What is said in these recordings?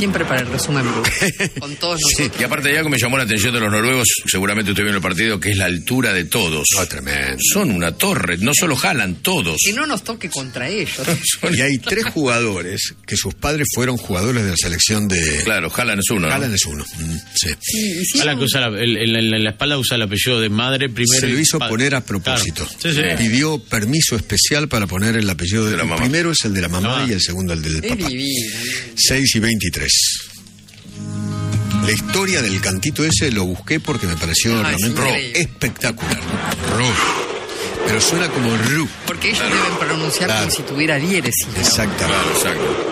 siempre para el resumen Blue. Con todos nosotros. Y aparte de algo me llamó la atención de los noruegos, seguramente usted vio en el partido, que es la altura de todos. Tremendo. Son una torre, no solo Haaland, todos. Que no nos toque contra ellos. Y hay 3 jugadores que sus padres fueron jugadores de la selección de... Claro, Haaland es uno, ¿no? Haaland es uno. Sí. Haaland que usa en la espalda usa el apellido de madre primero. Se lo hizo poner a propósito. Claro. Sí. Pidió permiso especial para poner el apellido de la mamá. El primero es el de la mamá y el segundo el del papá. 6:23. La historia del cantito ese lo busqué porque me pareció realmente espectacular. Pero suena como Ru. Porque ellos deben pronunciar como si tuviera diéresis. Exactamente. Exacto.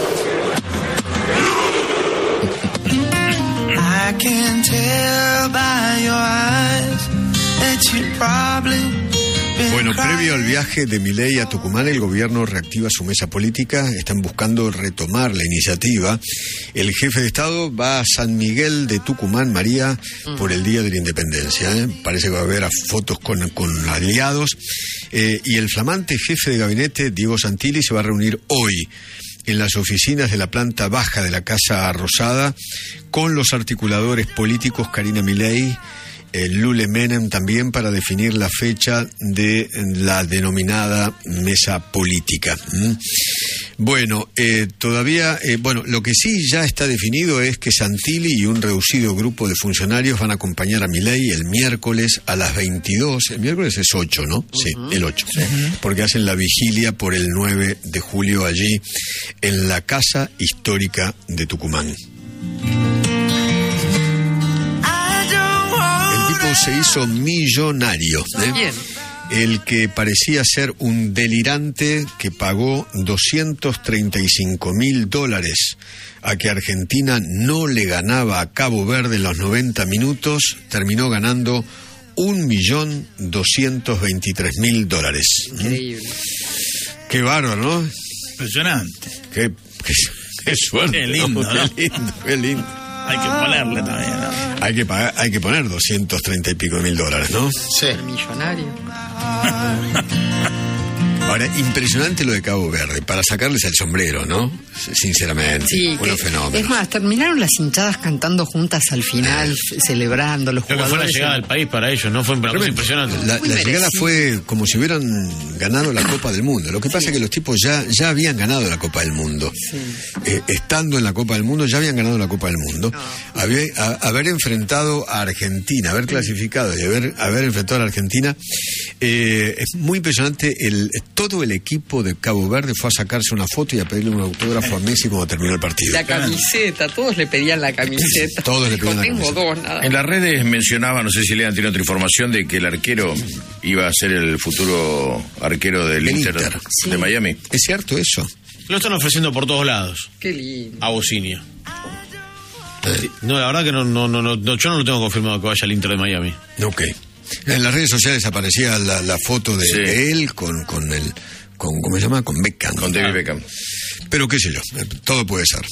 I can tell by your eyes that you probably Bueno, previo al viaje de Milei a Tucumán, el gobierno reactiva su mesa política. Están buscando retomar la iniciativa. El jefe de Estado va a San Miguel de Tucumán, María, por el Día de la Independencia. Parece que va a haber fotos con aliados. Y el flamante jefe de gabinete, Diego Santilli, se va a reunir hoy en las oficinas de la planta baja de la Casa Rosada con los articuladores políticos Karina Milei, Lule Menem también, para definir la fecha de la denominada mesa política. Bueno, todavía, lo que sí ya está definido es que Santilli y un reducido grupo de funcionarios van a acompañar a Milei el miércoles a las 22. El miércoles es 8, ¿no? Sí, el 8. Porque hacen la vigilia por el 9 de julio allí en la Casa Histórica de Tucumán. Se hizo millonario, el que parecía ser un delirante que pagó $235.000 a que Argentina no le ganaba a Cabo Verde en los 90 minutos, terminó ganando $1.223.000. Increíble. Qué bárbaro, ¿no? Impresionante. Qué suerte. Qué lindo, ¿no? Qué lindo. Hay que ponerle también, ¿no? Hay que poner $230 y pico mil, ¿no? Sí. Millonario. Ahora, impresionante lo de Cabo Verde, para sacarles el sombrero, ¿no? Sinceramente, sí, unos fenómenos. Es más, terminaron las hinchadas cantando juntas al final, celebrando los Creo jugadores. que fue la llegada del país para ellos, ¿no? Fue una cosa impresionante. La llegada fue como si hubieran ganado la Copa del Mundo. Lo que pasa es que los tipos ya habían ganado la Copa del Mundo. Sí. Estando en la Copa del Mundo, ya habían ganado la Copa del Mundo. No. Haber enfrentado a Argentina, haber clasificado y haber enfrentado a la Argentina, es muy impresionante. Todo el equipo de Cabo Verde fue a sacarse una foto y a pedirle un autógrafo a Messi cuando terminó el partido. La camiseta, todos le pedían la camiseta. Todos le pedían la Tengo camiseta. dos, nada. En las redes mencionaba, no sé si Lean tiene otra información, de que el arquero iba a ser el futuro arquero del Inter de Miami. ¿Es cierto eso? Lo están ofreciendo por todos lados. Qué lindo. A Bocinio. No, la verdad que no, yo no lo tengo confirmado que vaya al Inter de Miami. Ok. En las redes sociales aparecía la foto de él con ¿cómo se llama? Con Beckham. Con David Beckham. Pero qué sé yo, todo puede ser.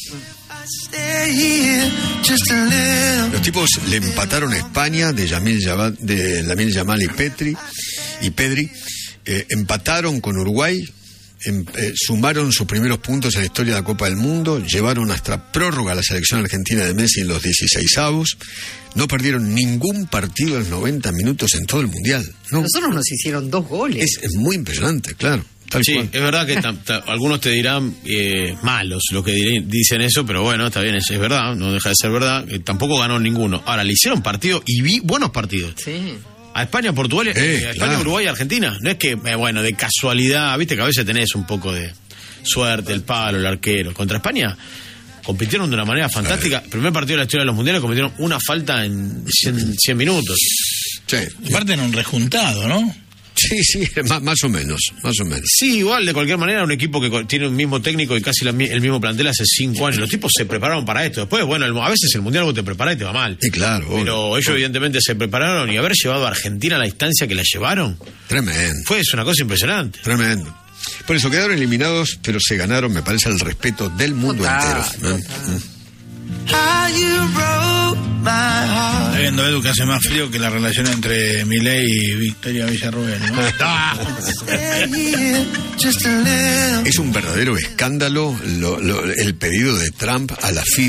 Los tipos le empataron a España de Lamine Yamal y Pedri. Empataron con Uruguay. Sumaron sus primeros puntos en la historia de la Copa del Mundo, llevaron hasta prórroga a la selección argentina de Messi en los 16avos, no perdieron ningún partido en los 90 minutos en todo el Mundial. No. Nosotros nos hicieron 2 goles. Es muy impresionante, claro. Sí, cual. Es verdad que algunos te dirán malos los que dicen eso, pero bueno, está bien, es verdad, no deja de ser verdad. Tampoco ganó ninguno. Ahora, le hicieron partido y vi buenos partidos. Sí. A España, Portugal, España, Uruguay y Argentina. No es que, de casualidad, viste que a veces tenés un poco de suerte, el palo, el arquero. Contra España compitieron de una manera fantástica. Primer partido de la historia de los mundiales, cometieron una falta en 100 minutos. Sí. Aparte en un rejuntado, ¿no? Sí, más o menos. Sí, igual, de cualquier manera, un equipo que tiene un mismo técnico y casi el mismo plantel hace 5 años. Los tipos se prepararon para esto. Después, a veces el mundial vos te preparás y te va mal. Sí, claro. Pero ellos evidentemente se prepararon, y haber llevado a Argentina a la instancia que la llevaron. Tremendo. Es una cosa impresionante. Tremendo. Por eso quedaron eliminados, pero se ganaron, me parece, el respeto del mundo entero, ¿no? Está viendo, Edu, que hace más frío que la relación entre Milei y Victoria Villarruel, ¿no? Es un verdadero escándalo el pedido de Trump a la FIFA